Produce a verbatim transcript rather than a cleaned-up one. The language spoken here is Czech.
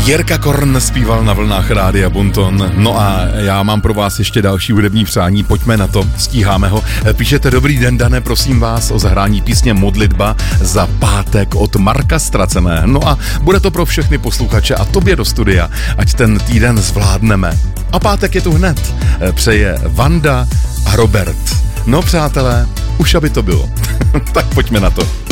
Jirka Korn zpíval na vlnách Rádia Bonton. No a já mám pro vás ještě další hudební přání, pojďme na to, stíháme ho. Píšete: dobrý den, Dane, prosím vás o zahrání písně Modlitba za pátek od Marka Ztracené. No a bude to pro všechny posluchače a tobě do studia, ať ten týden zvládneme. A pátek je tu hned. Přeje Vanda a Robert. No přátelé, už aby to bylo. Tak pojďme na to.